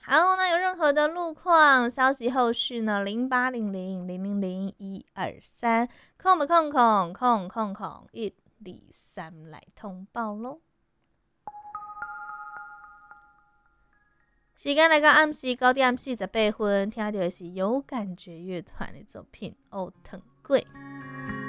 好，那有任何的路况消息后续呢？0800000123空123来通报咯。时间来到暗时9:48分，听到的是有感觉乐团的作品《欧藤贵》。